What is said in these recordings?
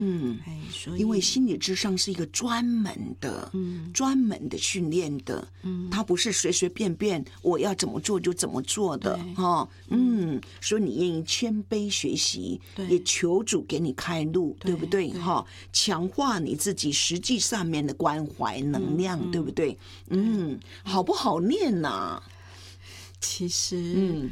所以因为心理咨商是一个专门的训练的，它不是随随便便我要怎么做就怎么做的所以你愿意谦卑学习，也求主给你开路，对不对？强化你自己实际上面的关怀能量，对不对？好不好念啊？ 其实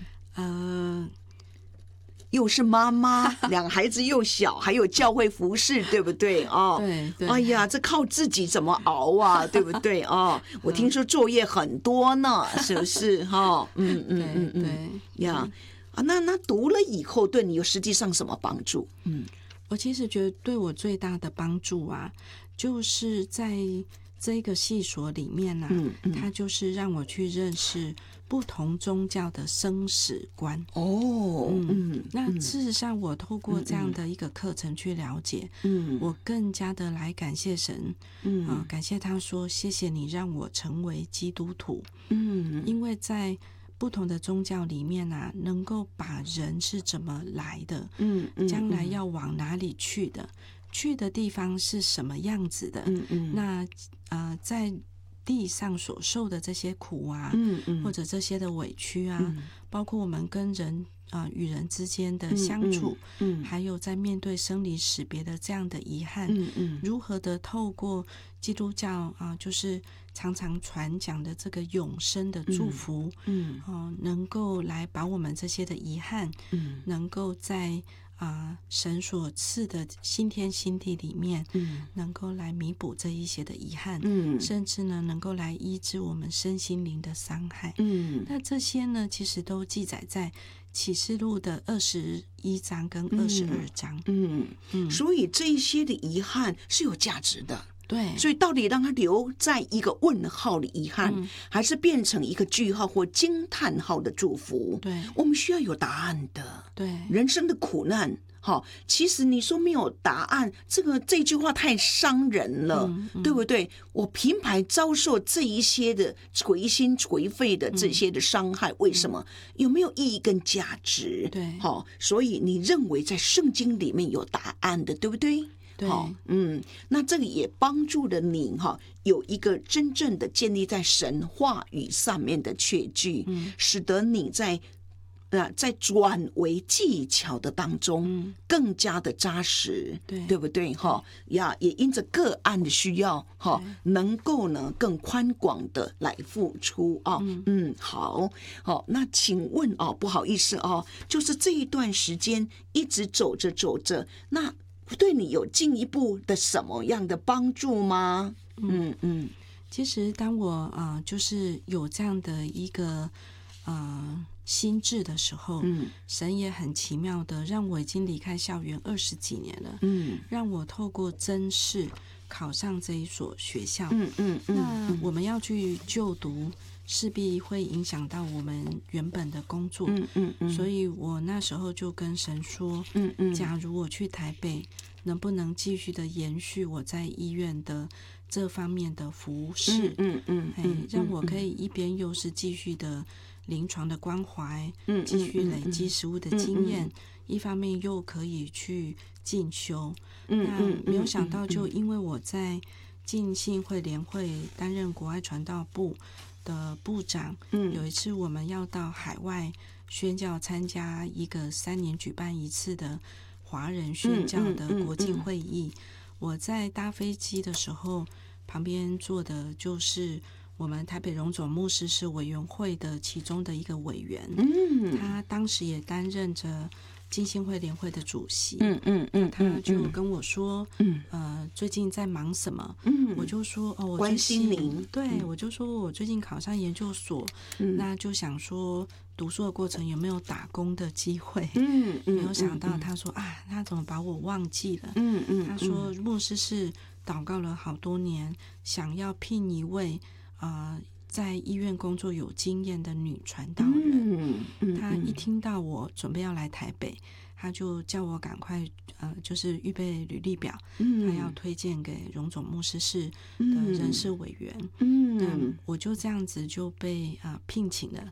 又是妈妈，两个孩子又小，还有教会服侍，对不对？ 对， 哎呀，这靠自己怎么熬啊？对不对？我听说作业很多呢，是不是？ 对呀，那读了以后对你有实际上什么帮助？ 我其实觉得对我最大的帮助啊，就是在这个系所里面啊，它就是让我去认识不同宗教的生死观。那事实上我透过这样的一个课程去了解，我更加的来感谢神，感谢他说谢谢你让我成为基督徒，因为在不同的宗教里面啊，能够把人是怎么来的，将来要往哪里去的，去的地方是什么样子的，那在地上所受的这些苦啊，或者这些的委屈啊，包括我们跟人与人之间的相处，还有在面对生离死别的这样的遗憾，如何的透过基督教就是常常传讲的这个永生的祝福，能够来把我们这些的遗憾，能够在神所赐的新天新地里面，能够来弥补这一些的遗憾，甚至呢能够来医治我们身心灵的伤害。那这些呢其实都记载在启示录的21章跟22章。 所以这一些的遗憾是有价值的。 对， 所以到底让它留在一个问号的遗憾，还是变成一个句号或惊叹号的祝福？ 对， 我们需要有答案的。 对， 人生的苦难，其实你说没有答案，这句话太伤人了，对不对？我平白遭受这一些的垂心垂肺的这些的伤害，为什么？有没有意义跟价值？ 对， 所以你认为在圣经里面有答案的，对不对？ 对， 那这个也帮助了你有一个真正的建立在神话语上面的确据，使得你在转为技巧的当中更加的扎实，对不对？也因着个案的需要能够呢更宽广的来付出好，那请问不好意思就是这一段时间一直走着，那对你有进一步的什么样的帮助吗？ 其实当我就是有这样的一个心智的时候，神也很奇妙的让我已经离开校园20几年了，让我透过甄试考上这一所学校，那我们要去就读，势必会影响到我们原本的工作，所以我那时候就跟神说，假如我去台北，能不能继续的延续我在医院的这方面的服侍，让我可以一边又是继续的临床的关怀，继续累积实务的经验，一方面又可以去进修。那没有想到，就因为我在浸信会联会担任国外传道部的部长，有一次我们要到海外宣教，参加一个3年举办一次的华人宣教的国际会议，我在搭飞机的时候，旁边坐的就是我们台北荣总牧师是委员会的其中的一个委员，他当时也担任着浸信会联会的主席，他就跟我说，最近在忙什么？我就说我关心您， 对，我就说我最近考上研究所，那就想说读书的过程有没有打工的机会？没有想到他说他怎么把我忘记了？他说牧师是祷告了好多年，想要聘一位在医院工作有经验的女传道人，他一听到我准备要来台北，他就叫我赶快就是预备履历表，他要推荐给荣总牧师室的人事委员，那我就这样子就被聘请了。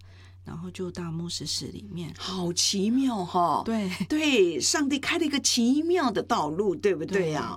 然后就到牧师室里面。 好奇妙哈！ 对对，上帝开了一个奇妙的道路，对不对啊？